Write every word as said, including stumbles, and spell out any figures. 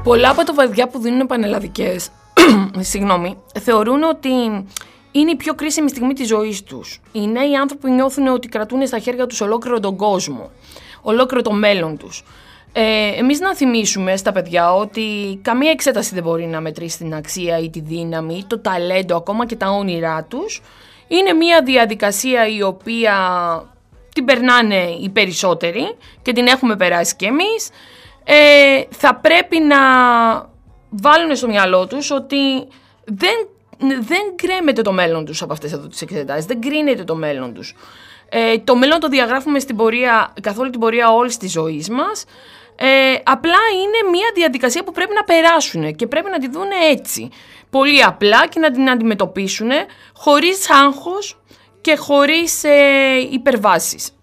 Πολλά από τα παιδιά που δίνουν πανελλαδικές, συγγνώμη, θεωρούν ότι είναι η πιο κρίσιμη στιγμή της ζωής τους. Οι νέοι άνθρωποι νιώθουν ότι κρατούν στα χέρια τους ολόκληρο τον κόσμο, ολόκληρο το μέλλον τους. Ε, εμείς να θυμίσουμε στα παιδιά ότι καμία εξέταση δεν μπορεί να μετρήσει την αξία ή τη δύναμη, το ταλέντο, ακόμα και τα όνειρά τους. Είναι μια διαδικασία η οποία την περνάνε οι περισσότεροι και την έχουμε περάσει κι εμείς. Ε, θα πρέπει να βάλουν στο μυαλό τους ότι δεν, δεν κρέμεται το μέλλον τους από αυτές εδώ τις εξετάσεις, δεν κρίνεται το μέλλον τους. Ε, το μέλλον το διαγράφουμε στην πορεία, καθ' όλη την πορεία όλης της ζωής μας. Ε, απλά είναι μια διαδικασία που πρέπει να περάσουν και πρέπει να τη δουν έτσι. Πολύ απλά και να την αντιμετωπίσουν χωρίς άγχος και χωρίς ε, υπερβάσεις.